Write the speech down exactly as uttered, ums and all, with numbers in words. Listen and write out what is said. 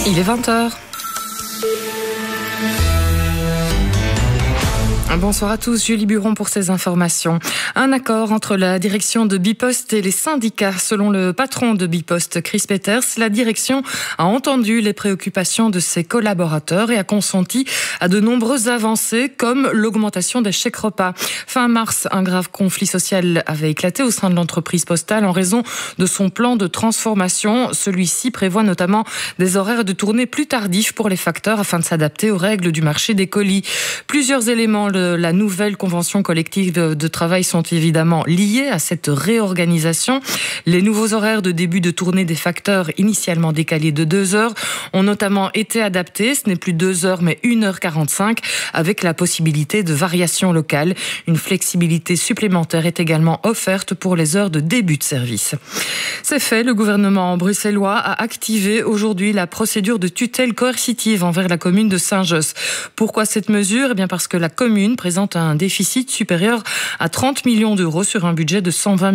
Il est vingt heures. Bonsoir à tous, Julie Buron pour ces informations. Un accord entre la direction de Bipost et les syndicats. Selon le patron de Bipost, Chris Peters, la direction a entendu les préoccupations de ses collaborateurs et a consenti à de nombreuses avancées comme l'augmentation des chèques repas. Fin mars, un grave conflit social avait éclaté au sein de l'entreprise postale en raison de son plan de transformation. Celui-ci prévoit notamment des horaires de tournée plus tardifs pour les facteurs afin de s'adapter aux règles du marché des colis. Plusieurs éléments de la nouvelle convention collective de travail sont évidemment liés à cette réorganisation. Les nouveaux horaires de début de tournée des facteurs, initialement décalés de deux heures, ont notamment été adaptés. Ce n'est plus deux heures mais une heure quarante-cinq avec la possibilité de variation locale. Une flexibilité supplémentaire est également offerte pour les heures de début de service. C'est fait, le gouvernement bruxellois a activé aujourd'hui la procédure de tutelle coercitive envers la commune de Saint-Josse. Pourquoi cette mesure ? Eh bien parce que la commune présente un déficit supérieur à trente millions d'euros sur un budget de cent vingt